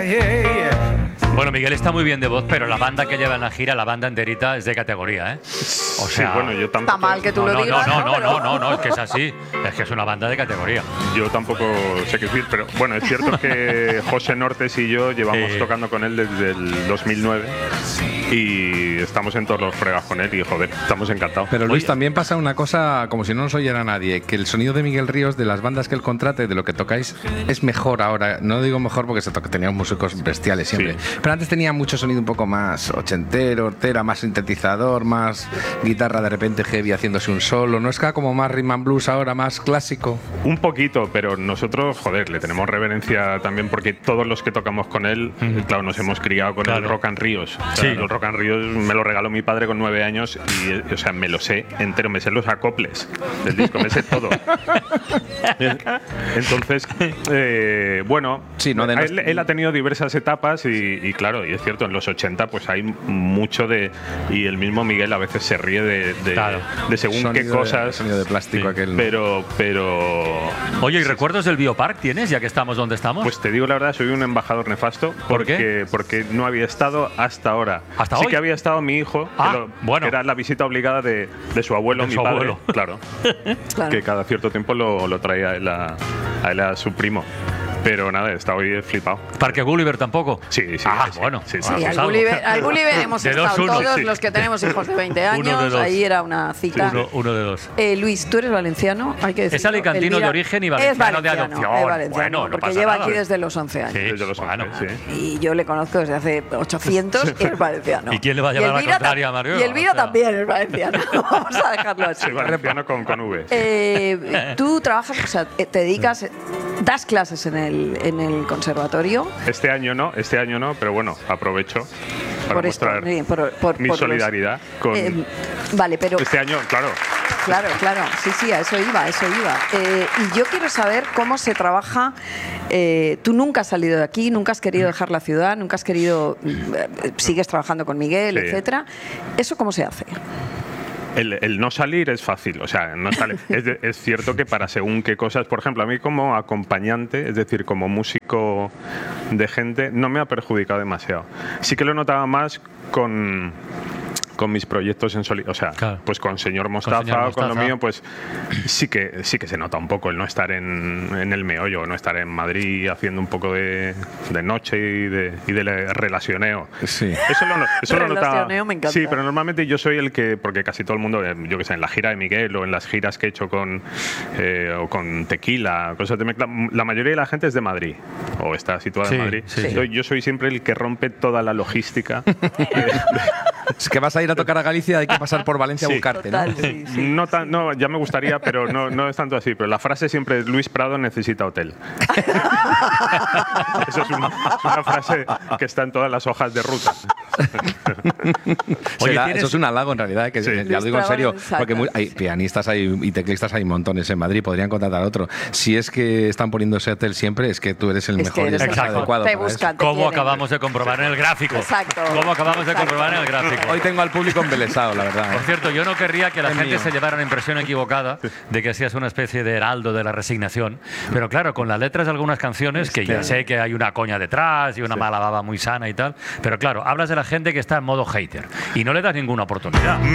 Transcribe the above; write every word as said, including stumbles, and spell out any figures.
yeah, yeah, yeah. Bueno, Miguel está muy bien de voz, pero la banda que lleva en la gira, la banda enterita, es de categoría, ¿eh? O sea, sí, bueno, yo tampoco... Está mal que tú no, lo no, digas, no, ¿no? no, Pero- no, no, no, es que es así. Es que es una banda de categoría. Yo tampoco sé qué decir, pero bueno, es cierto que José Nortes y yo llevamos Sí. tocando con él desde el dos mil nueve y estamos en todos los fregas con él y joder, estamos encantados. Pero Luis, Oye. también pasa una cosa, como si no nos oyera nadie, que el sonido de Miguel Ríos, de las bandas que él contrate, de lo que tocáis, es mejor ahora. No digo mejor porque se toca, teníamos músicos bestiales siempre. Sí. Pero antes tenía mucho sonido un poco más ochentero, hortera, más sintetizador, más guitarra de repente heavy haciéndose un solo. ¿No es que como más rhythm and blues ahora, más clásico? Un poquito, pero nosotros, joder, le tenemos reverencia también porque todos los que tocamos con él, claro, nos hemos criado con Claro. el Rock and Ríos. O sea, Sí. el Rock and Ríos me lo regaló mi padre con nueve años y, o sea, me lo sé entero, me sé los acoples del disco, me sé todo. Entonces, eh, bueno, Sí, no de él, él ha tenido diversas etapas y, y claro, y es cierto, en los ochenta pues hay mucho de... Y el mismo Miguel a veces se ríe de, de, Claro. de según Sonido qué de- cosas. sonido de plástico aquel. Pero, pero... Oye, ¿y recuerdos del Biopark tienes, ya que estamos donde estamos? Pues te digo la verdad, soy un embajador nefasto ¿Por porque, qué? porque no había estado hasta ahora. ¿Hasta sí hoy? que había estado mi hijo, Ah, que lo- bueno. que era la visita obligada de, de su abuelo, De mi su padre. abuelo. Claro, Claro. que cada cierto tiempo lo, lo traía a él a, a él a su primo. Pero nada, está hoy flipado. ¿Parque Gulliver tampoco? Sí, sí. Ah, sí, bueno. sí, sí. Ah, Sí, pues al algo. Gulliver, al Gulliver hemos De dos, estado uno, todos sí. los que tenemos hijos de veinte Uno de años, dos. ahí era una cita. Uno, uno de dos. Eh, Luis, tú eres valenciano, hay que decirlo. Es alicantino Elvira- de origen y es valenciano de valenciano, adopción. es valenciano, Bueno, no porque pasa lleva nada. aquí desde los once años. Sí, Desde los bueno. once, sí. Y yo le conozco desde hace ochocientos y es valenciano. ¿Y quién le va a llevar la Elvira contraria ta- a Mario? Y Elvira O sea. también es valenciano. Vamos a dejarlo así. Soy valenciano con, con V. Eh, tú trabajas, o sea, te dedicas, das clases en el, en el conservatorio. Este año no, este año no, pero bueno, aprovecho para Por esto, mostrar sí, por- por- mi por los- solidaridad con Eh, vale, pero este año, claro. claro, claro, sí, sí, a eso iba, a eso iba. Eh, y yo quiero saber cómo se trabaja. Eh, tú nunca has salido de aquí, nunca has querido dejar la ciudad, nunca has querido, eh, sigues trabajando con Miguel, Sí. etcétera. ¿Eso cómo se hace? El, el no salir es fácil, o sea, no sale. es, de- es cierto que para según qué cosas, por ejemplo, a mí como acompañante, es decir, como músico de gente, no me ha perjudicado demasiado. Sí que lo notaba más con con mis proyectos en solitario, o sea, Claro. pues con Señor Mostaza, Señor o con lo Mostaza. mío, pues sí que sí que se nota un poco el no estar en, en el meollo, no estar en Madrid haciendo un poco de, de noche y de, y de relacioneo. Sí. Eso lo, eso lo notaba. Relacioneo me encanta. Sí, pero normalmente yo soy el que, porque casi todo el mundo, eh, yo que sé, en la gira de Miguel o en las giras que he hecho con eh, o con Tequila, cosas de mezcla, la mayoría de la gente es de Madrid o está situada Sí, en Madrid. sí, sí. Yo, yo soy siempre el que rompe toda la logística. Es que vas a ir a tocar a Galicia, hay que pasar por Valencia Sí. a buscarte, Total, ¿no? sí, sí. No, tan- no, ya me gustaría, pero no, no es tanto así. Pero la frase siempre es Luis Prado necesita hotel. Eso es una, es una frase que está en todas las hojas de ruta. Oye, Será- ¿tienes- eso es un halago en realidad, que Sí. ya lo digo en Luis serio, Prado, porque muy- exacto. hay pianistas hay, y teclistas hay montones en Madrid, podrían contratar a otro. Si es que están poniendo ese hotel siempre, es que tú eres el Es mejor que y eres el el más mejor. adecuado. Te para eso. buscan, te ¿Cómo quieren. acabamos de comprobar en el gráfico? Exacto. ¿Cómo acabamos de Exacto. comprobar en el gráfico? Hoy tengo al público embelesado, la verdad. Por ¿eh? cierto, yo no querría que la Es gente mío. se llevara una impresión equivocada de que seas una especie de heraldo de la resignación. Pero claro, con las letras de algunas canciones, que ya sé que hay una coña detrás y una mala baba muy sana y tal, pero claro, hablas de la gente que está en modo hater y no le das ninguna oportunidad.